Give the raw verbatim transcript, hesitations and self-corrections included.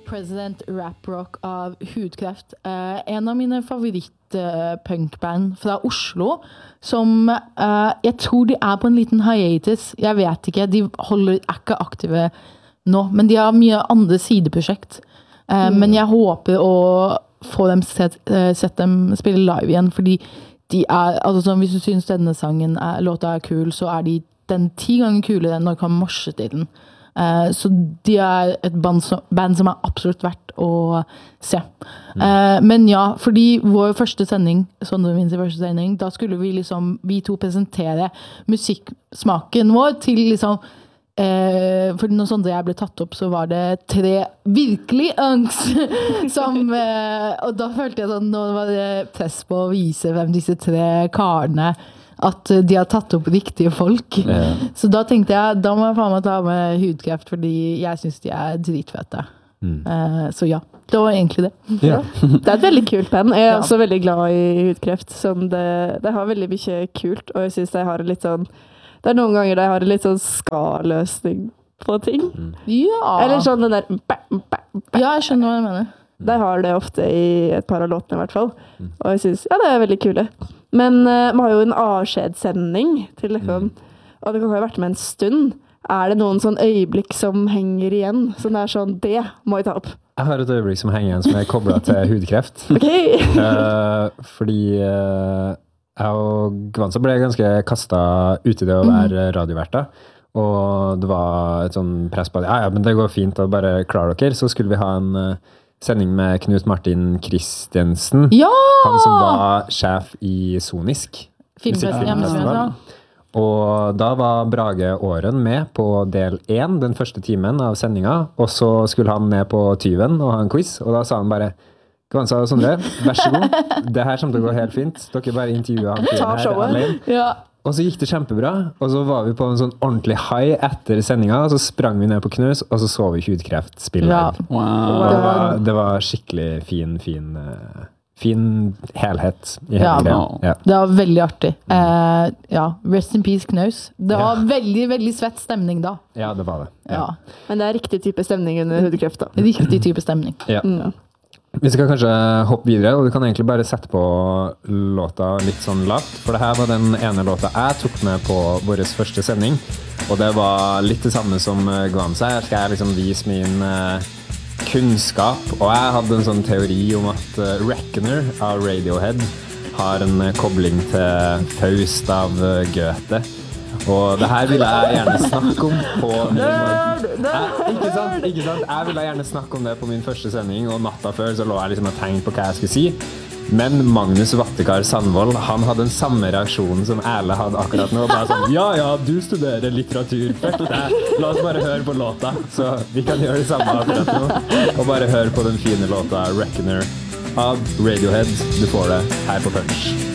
President Rap Rock av Hudkreft. Uh, en av mine favoritt-punkband fra Oslo, som uh, jeg tror de er på en liten hiatus. Jeg vet ikke, de holder, er ikke aktive nå, men de har mye andre sideprosjekt. Uh, mm. Men jeg håper å få dem sett, uh, sett dem spille live igjen, fordi de er, altså sånn, hvis du synes denne sangen er, låta er kul, så er de den ti ganger kulere enn når du kan morse til den. Uh, så de er et band som, band som er absolutt verdt å se. Mm. Uh, men ja, fordi vår første sending, Sondre min sin første sending, da skulle vi liksom, vi to presentere musikksmaken vår til liksom, uh, for når Sondre og jeg ble tatt opp, så var det tre virkelig unks som, uh, og da følte jeg sånn, nå var det press på å vise hvem disse tre karene at de har tatt opp riktige folk. Ja. Så da tenkte jeg, da må jeg faen meg ta med Hudkreft, fordi jeg synes de er dritfette. Mm. Uh, så ja, det var egentlig det. Ja. Det er et veldig kult band. Jeg er ja. også veldig glad i Hudkreft. Sånn det, det har veldig mye kult, og jeg synes de har litt sånn, det er noen ganger de har litt sånn ska-løsning på ting. Mm. Ja. Eller sånn den der bæ, bæ, bæ. Ja, jeg skjønner hva jeg mener. De har det ofte i et par av låtene i hvert fall. Mm. Og jeg synes, ja, det er veldig kule. Men uh, vi har jo en avskjedssending til liksom, mm. og det kan ha vært med en stund. Er det noen sånn øyeblikk som henger igjen? Som er sånn, det må jeg ta opp. Jeg har et øyeblikk som henger igjen som er koblet til Hudkreft. Ok. uh, fordi uh, jeg og Gvansa ble ganske kastet ut i det å være mm. radioverter. Og det var et sånn press på det. Ja, ja, men det går fint å bare klare dere. Så skulle vi ha en... Uh, sending med Knut Martin Kristiansen. Ja! Han som var sjef i Sonisk. Filmfestival. Og da var Brage Åren med på del én, den første timen av sendinga, og så skulle han med på Tyven og ha en quiz, og da sa han bare Gvansa og Sondre, vær så god. Det her kommer til å gå helt fint. Dere bare intervjuer han Ta showet. Ja. Og så gikk det kjempebra, og så var vi på en sånn ordentlig high etter sendinga, og så sprang vi ned på knus, og så så vi Hudkreft spille. Ja. Wow. Det, var, det var skikkelig fin, fin, uh, fin helhet i hele ja, greia. Ja. Det var veldig artig. Uh, ja, rest in peace Knaus. Det var ja. veldig, veldig svett stemning da. Ja, det var det. Ja. Ja. Men det er riktig type stemning under Hudkreft da. Riktig type stemning. Ja. Mm. Vi skal kanskje hoppe videre, og du kan egentlig bare sette på låta litt sånn lavt, for det her var den ene låta jeg tok med på vår første sending, og det var litt det samme som Gvansa. Her skal jeg liksom vise min uh, kunnskap, og jeg hadde en sånn teori om at uh, Reckoner av Radiohead har en uh, kobling til Faust av uh, Goethe. Og det her ville jeg gjerne snakke om på nerd, nerd. Jeg, ikke sant, ikke sant? Jeg ville gjerne snakke om det på min første sending, og natta før så lå jeg liksom og tenkte på hva jeg skulle si. Men Magnus Vattekar Sandvold, han hadde den samme reaksjonen som Erle hadde akkurat nå. Bare sånn, ja, ja, du studerer litteratur, fuck deg. La oss bare høre på låta. Så vi kan gjøre det samme akkurat nå. Og bare høre på den fine låta Reckoner av Radiohead. Du får det her på Punch.